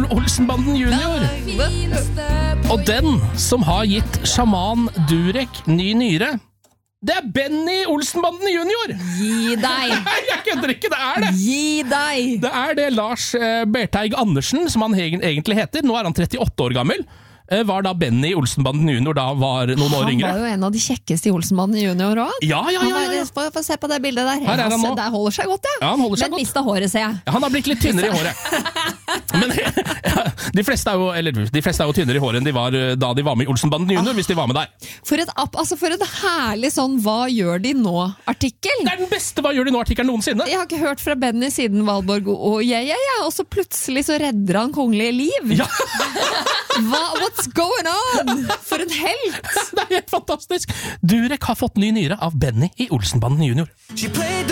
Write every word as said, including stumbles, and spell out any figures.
Olsenbanden junior. Og den som har gitt sjaman Durek ny nyre, det er Benny Olsenbanden junior. Gi deg. Nei, jeg kødder ikke, det er det. Gi deg. Det er det Lars eh, Berteig Andersen, som han egentlig heter. Nå er han trettiåtte år gammel. Eh, var da Benny Olsenbanden junior da var noen år yngre. Han var jo en av de kjekkeste i Olsenbanden junior også. Ja, ja, ja, ja. Få ja, ja. se på det bildet der. Her er han nå. Det holder seg godt, ja. Ja, han holder seg Men godt. mistet håret, ser jeg. Ja, han har blitt litt tynnere i håret. Men ja, de, fleste er jo, eller, de fleste er jo tynnere i håret enn de var da de var med i Olsenbanden junior, ah. hvis de var med der. For et, altså for et herlig sånn Hva gjør de nå-artikkel. Det er den beste Hva gjør de nå-artikkelen noensinne. Jeg har ikke hørt fra Benny siden Valborg og jeg, jeg, jeg. Og så plutselig så redder han kongelige liv. Ja. Hva, what's going on? For en helt! Det er helt fantastisk. Durek har fått ny nyre av Benny i Olsenbanden junior.